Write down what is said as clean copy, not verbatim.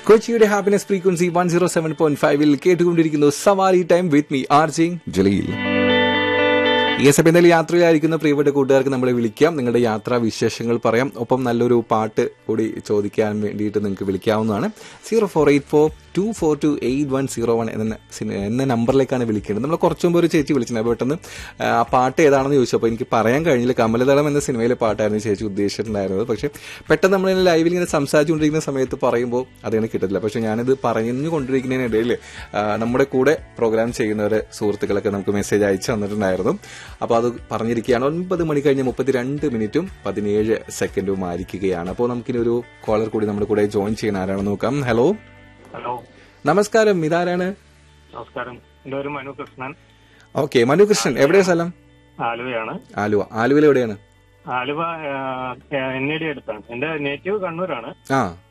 കൊച്ചിയുടെ happiness frequency 107.5 കേട്ടുകൊണ്ടിരിക്കുന്നു സവാരി time with me RJ Jaleel. എന്തായാലും യാത്രയിലായിരിക്കുന്ന പ്രിയപ്പെട്ട കൂട്ടുകാർക്ക് നമ്മളെ വിളിക്കാം, നിങ്ങളുടെ യാത്രാ വിശേഷങ്ങൾ പറയാം, ഒപ്പം നല്ലൊരു പാട്ട് കൂടി ചോദിക്കാൻ വേണ്ടിയിട്ട് നിങ്ങൾക്ക് വിളിക്കാവുന്നതാണ്. 0484242801 എന്ന നമ്പറിലേക്കാണ് വിളിക്കേണ്ടത്. നമ്മൾ കുറച്ചു മുമ്പ് ഒരു ചേച്ചി വിളിച്ചിട്ടുണ്ട്, പെട്ടെന്ന് ആ പാട്ട് ഏതാണെന്ന് ചോദിച്ചപ്പോൾ എനിക്ക് പറയാൻ കഴിഞ്ഞില്ല. കമലദളം എന്ന സിനിമയിലെ പാട്ടായിരുന്നു ചേച്ചി ഉദ്ദേശിച്ചിട്ടുണ്ടായിരുന്നത്. പക്ഷേ പെട്ടെന്ന് നമ്മൾ ലൈവിൽ ഇങ്ങനെ സംസാരിച്ചുകൊണ്ടിരിക്കുന്ന സമയത്ത് പറയുമ്പോൾ അതിന് കിട്ടില്ല. പക്ഷെ ഞാനിത് പറഞ്ഞുകൊണ്ടിരിക്കുന്നതിനിടയിൽ നമ്മുടെ കൂടെ പ്രോഗ്രാം ചെയ്യുന്നവരെ സുഹൃത്തുക്കളൊക്കെ നമുക്ക് മെസ്സേജ് അയച്ചു തന്നിട്ടുണ്ടായിരുന്നു. അപ്പോൾ അത് പറഞ്ഞിരിക്കുകയാണ്. 9 മണി കഴിഞ്ഞ് 32:17 ആയിരിക്കുകയാണ്. അപ്പോൾ നമുക്കിനി ഒരു കോളർ കൂടി നമ്മുടെ കൂടെ ജോയിൻ ചെയ്യുന്ന ആരാണെന്ന് നോക്കാം. ഹലോ. ഹലോ, നമസ്കാരം, ഇതാരാണ്? നമസ്കാരം, എന്റെ പേര് മനു കൃഷ്ണൻ. ഓക്കെ, മനു കൃഷ്ണൻ, എവിടെയാ സ്ഥലം? ആലുവയാണ്. ആലുവയിൽ എവിടെയാണ്? ആലുവ NAD അടുത്താണ്. എന്റെ നേറ്റീവ് കണ്ണൂരാണ്.